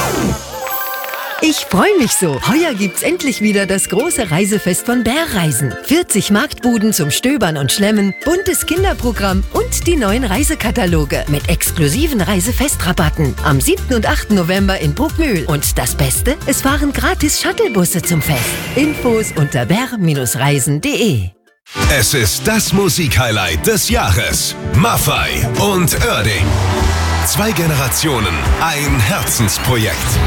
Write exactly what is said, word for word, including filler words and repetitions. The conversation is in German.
Ich freue mich so. Heuer gibt's endlich wieder das große Reisefest von Bärreisen. vierzig Marktbuden zum Stöbern und Schlemmen, buntes Kinderprogramm und die neuen Reisekataloge mit exklusiven Reisefestrabatten. Am siebten und achten November in Bruckmühl. Und das Beste, es fahren gratis Shuttlebusse zum Fest. Infos unter bär Reisen punkt de. Es ist das Musikhighlight des Jahres. Maffay und Oerding. Zwei Generationen, ein Herzensprojekt.